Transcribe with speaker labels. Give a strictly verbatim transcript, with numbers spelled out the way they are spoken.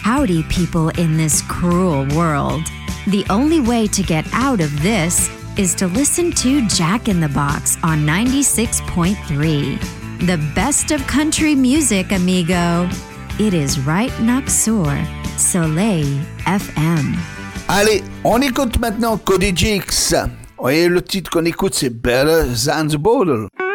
Speaker 1: Howdy, people in this cruel world. The only way to get out of this is to listen to Jack in the Box on ninety-six point three. The best of country music, amigo. It is right next door, Soleil F M.
Speaker 2: Allez, on écoute maintenant Cody Jakes. Et le titre qu'on écoute, c'est Better Than the Bottle.